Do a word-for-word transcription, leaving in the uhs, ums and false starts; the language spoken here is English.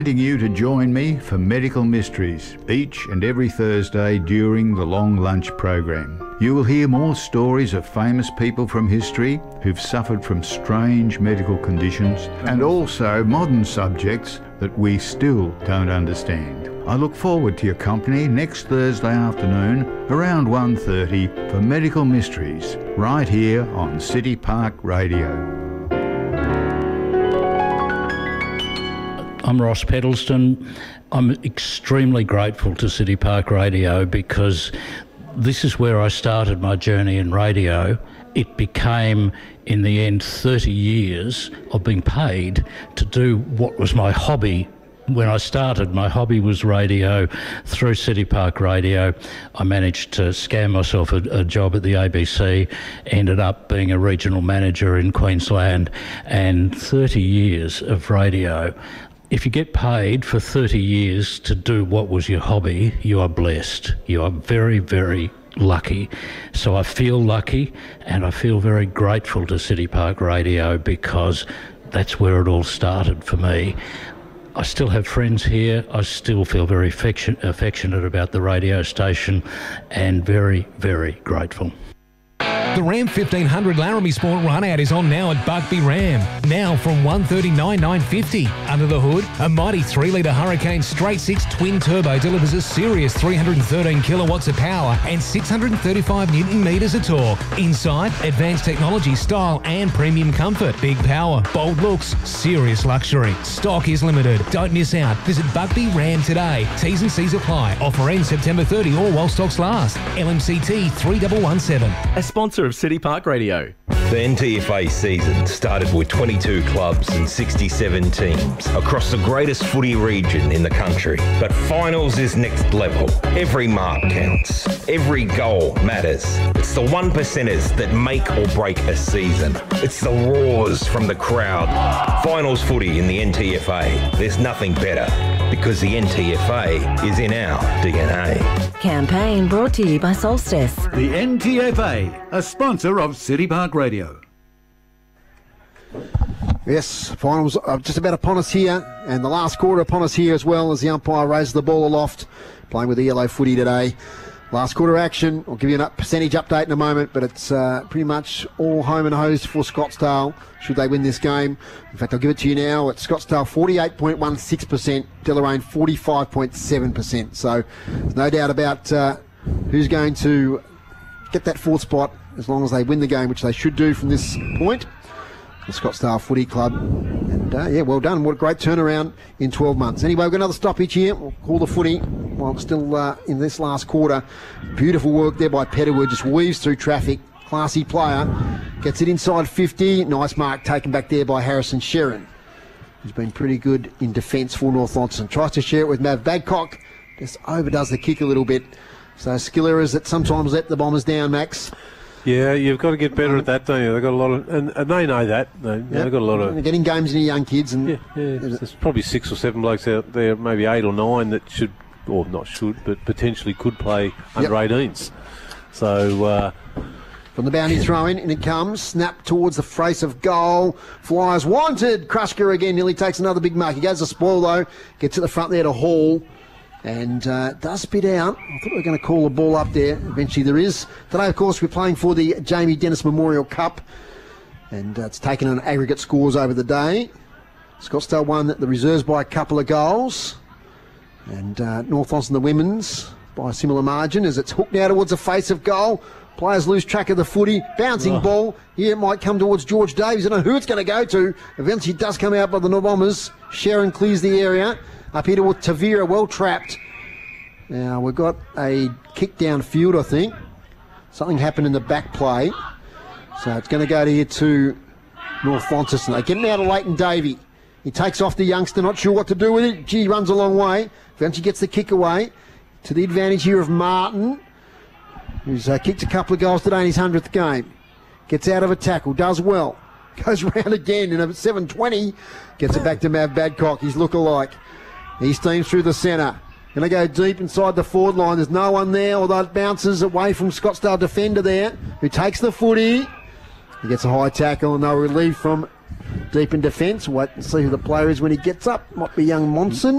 Inviting you to join me for Medical Mysteries each and every Thursday during the long lunch program. You will hear more stories of famous people from history who've suffered from strange medical conditions and also modern subjects that we still don't understand. I look forward to your company next Thursday afternoon around one thirty for Medical Mysteries right here on City Park Radio. I'm Ross Peddleston. I'm extremely grateful to City Park Radio because this is where I started my journey in radio. It became, in the end, thirty years of being paid to do what was my hobby. When I started, my hobby was radio. Through City Park Radio, I managed to scam myself a, a job at the A B C, ended up being a regional manager in Queensland, and thirty years of radio. If you get paid for thirty years to do what was your hobby, you are blessed. You are very, very lucky. So I feel lucky and I feel very grateful to City Park Radio because that's where it all started for me. I still have friends here. I still feel very affection, affectionate about the radio station and very, very grateful. The Ram fifteen hundred Laramie Sport Run-Out is on now at Buckby Ram. Now from one thirty-nine nine fifty. Under the hood, a mighty three litre Hurricane Straight six twin turbo delivers a serious three hundred thirteen kilowatts of power and six hundred thirty-five newton metres of torque. Inside, advanced technology, style and premium comfort. Big power, bold looks, serious luxury. Stock is limited. Don't miss out. Visit Buckby Ram today. T's and C's apply. Offer ends September thirtieth or while stocks last. L M C T three one one seven. A sponsor of City Park Radio. The N T F A season started with twenty-two clubs and sixty-seven teams across the greatest footy region in the country. But finals is next level. Every mark counts. Every goal matters. It's the one percenters that make or break a season. It's the roars from the crowd. Finals footy in the N T F A. There's nothing better because the N T F A is in our D N A. Campaign brought to you by Solstice. The N T F A, a sponsor of City Park Radio. Yes, finals are just about upon us here, and the last quarter upon us here as well as the umpire raises the ball aloft, playing with the yellow footy today. Last quarter action, I'll give you a percentage update in a moment, but it's uh, pretty much all home and hosed for Scottsdale should they win this game. In fact, I'll give it to you now. It's Scottsdale forty-eight point one six percent, Deloraine forty-five point seven percent. So there's no doubt about uh, who's going to get that fourth spot as long as they win the game, which they should do from this point. The Scottsdale Footy Club. And uh, yeah, well done. What a great turnaround in twelve months. Anyway, we've got another stoppage here. We'll call the footy while it's still uh, in this last quarter. Beautiful work there by Petterwood. Just weaves through traffic. Classy player. Gets it inside fifty. Nice mark taken back there by Harrison Sheeran, who's been pretty good in defence for North Launceston. Tries to share it with Mav Badcock. Just overdoes the kick a little bit. So skill errors that sometimes let the Bombers down, Max. Yeah, you've got to get better at that, don't you? They've got a lot of, and, and they know that. They, yep. They've got a lot of. They're getting games into young kids, and yeah, yeah. There's probably six or seven blokes out there, maybe eight or nine that should, or not should, but potentially could play under yep. eighteens. So uh, from the boundary throw in, and it comes snap towards the face of goal. Flyers wanted. Krushka again nearly takes another big mark. He goes to spoil though. Gets to the front there to Hall. And uh, does spit out. I thought we were going to call the ball up there. Eventually there is. Today, of course, we're playing for the Jamie Dennis Memorial Cup. And uh, it's taken on aggregate scores over the day. Scottsdale won the reserves by a couple of goals. And uh, North Launceston, the women's, by a similar margin as it's hooked now towards the face of goal. Players lose track of the footy. Bouncing oh. ball. Here it might come towards George Davies. I don't know who it's going to go to. Eventually it does come out by the Bombers. Sharon clears the area. Up here towards Tavira, well trapped. Now we've got a kick downfield, I think. Something happened in the back play. So it's going to go to here to North Launceston. They get him out of Leighton Davey. He takes off the youngster, not sure what to do with it. Gee, runs a long way. Eventually gets the kick away. To the advantage here of Martin, who's uh, kicked a couple of goals today in his hundredth game. Gets out of a tackle, does well. Goes round again in a seven twenty. Gets it back to Mav Badcock, his lookalike. He steams through the centre. Going to go deep inside the forward line. There's no one there, although it bounces away from Scottsdale defender there, who takes the footy. He gets a high tackle and no relief from Deep in defence. Wait and see who the player is when he gets up. Might be young Monson.